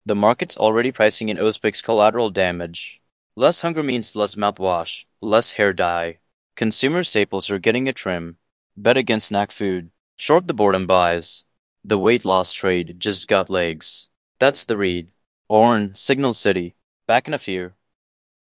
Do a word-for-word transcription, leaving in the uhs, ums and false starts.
The market's already pricing in Ozpic's collateral damage. Less hunger means less mouthwash, less hair dye. Consumer staples are getting a trim. Bet against snack food. Short the boredom buys. The weight loss trade just got legs. That's the read. Orn, Signal City. Back in a few.